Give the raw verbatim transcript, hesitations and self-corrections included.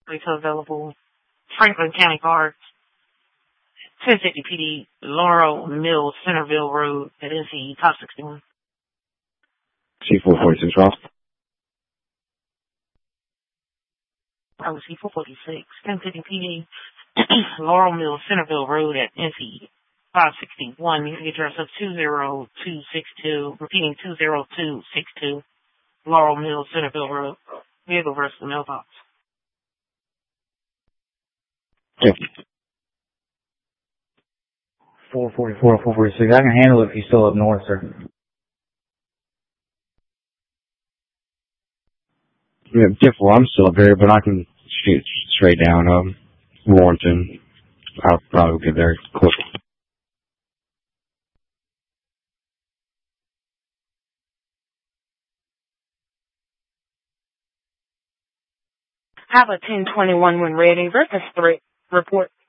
Retail available. Franklin County Guards. ten fifty P D, Laurel Mills, Centerville Road at N C E, top sixty-one. C four forty-six, Ross. I was C four forty-six, ten fifty P D, Laurel Mills, Centerville Road at N C E, five sixty-one. You can address of two zero two six two, repeating two zero two six two, Laurel Mills, Centerville Road. Vehicle versus the mailbox. Yeah. four forty-four, four forty-six. I can handle it if he's still up north, sir. Yeah, different. I'm still up here, but I can shoot straight down, um, Warrenton. I'll probably get there quick. Have a ten twenty-one when ready. Reference threat report